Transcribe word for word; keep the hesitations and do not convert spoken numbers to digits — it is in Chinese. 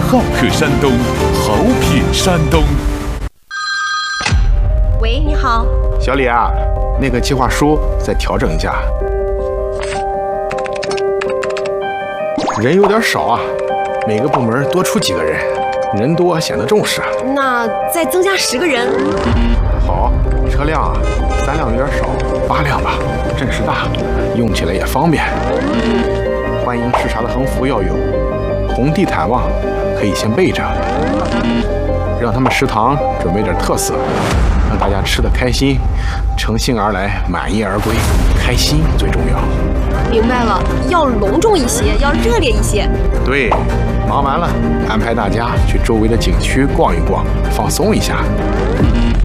好客山东，好品山东。 喂，你好， 小李啊，那个计划书再调整一下，人有点少啊，每个部门多出几个人，人多显得重视啊。 那再增加十个人。 好，车辆啊，三辆有点少，八辆吧，阵势大，用起来也方便。欢迎视察的横幅要有，红地毯嘛，可以先备着，让他们食堂准备点特色，让大家吃得开心，乘兴而来，满意而归，开心最重要。 明白了，要隆重一些，要热烈一些。 对，忙完了，安排大家去周围的景区逛一逛，放松一下。